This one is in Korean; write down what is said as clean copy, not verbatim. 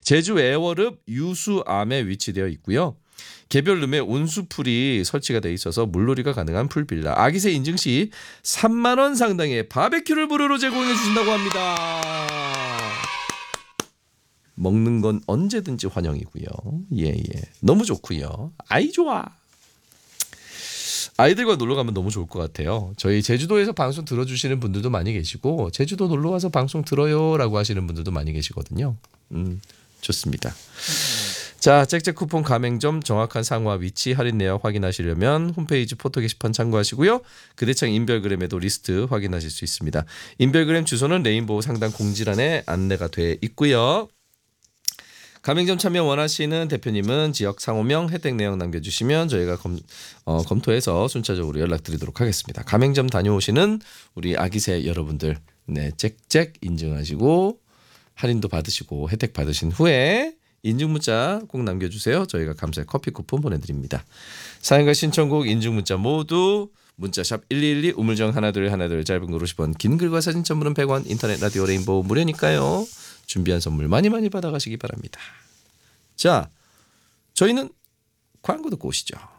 제주 애월읍 유수암에 위치되어 있고요. 개별 룸에 온수풀이 설치가 돼 있어서 물놀이가 가능한 풀빌라. 아기새 인증 시 3만 원 상당의 바베큐를 무료로 제공해 주신다고 합니다. 먹는 건 언제든지 환영이고요. 예. 너무 좋고요. 아이 좋아. 아이들과 놀러 가면 너무 좋을 것 같아요. 저희 제주도에서 방송 들어주시는 분들도 많이 계시고 제주도 놀러 와서 방송 들어요라고 하시는 분들도 많이 계시거든요. 좋습니다. 자, 잭잭 쿠폰 가맹점 정확한 상호와 위치 할인 내역 확인하시려면 홈페이지 포토 게시판 참고하시고요. 그대창 인별그램에도 리스트 확인하실 수 있습니다. 인별그램 주소는 레인보우 상단 공지란에 안내가 돼 있고요. 가맹점 참여 원하시는 대표님은 지역 상호명 혜택 내역 남겨주시면 저희가 검토해서 순차적으로 연락드리도록 하겠습니다. 가맹점 다녀오시는 우리 아기새 여러분들 잭잭 인증하시고 할인도 받으시고 혜택 받으신 후에 인증 문자 꼭 남겨주세요. 저희가 감사의 커피 쿠폰 보내드립니다. 사연과 신청곡 인증 문자 모두 문자샵 1212 우물정 하나둘 짧은 글 50원 긴 글과 사진 첨부는 100원 인터넷 라디오 레인보우 무료니까요. 준비한 선물 많이 받아가시기 바랍니다. 자, 저희는 광고 듣고 오시죠.